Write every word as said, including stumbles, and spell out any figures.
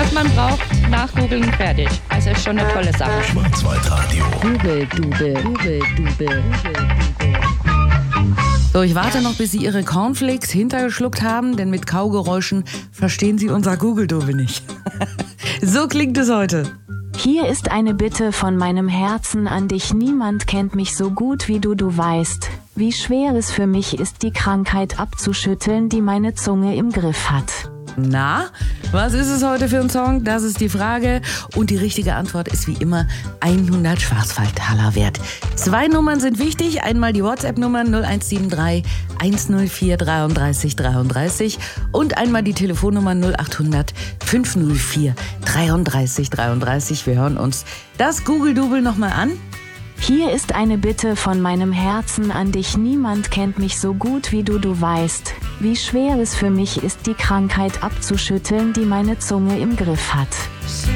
was man braucht, nachgoogeln, fertig. Also ist schon eine tolle Sache. Schwarzwaldradio. Google Dubel, Google Dubel. So, ich warte noch, bis Sie Ihre Cornflakes hintergeschluckt haben, denn mit Kaugeräuschen verstehen Sie unser Google Dubel nicht. So klingt es heute. Hier ist eine Bitte von meinem Herzen an dich. Niemand kennt mich so gut wie du, du weißt, wie schwer es für mich ist, die Krankheit abzuschütteln, die meine Zunge im Griff hat. Na, was ist es heute für ein Song? Das ist die Frage. Und die richtige Antwort ist wie immer hundert Schwarzwaldtaler wert. Zwei Nummern sind wichtig. Einmal die WhatsApp-Nummer null eins sieben drei eins null vier dreiunddreißig dreiunddreißig und einmal die Telefonnummer null acht hundert fünf null vier dreiunddreißig dreiunddreißig. Wir hören uns das Google-Double nochmal an. Hier ist eine Bitte von meinem Herzen an dich. Niemand kennt mich so gut wie du, du weißt, wie schwer es für mich ist, die Krankheit abzuschütteln, die meine Zunge im Griff hat.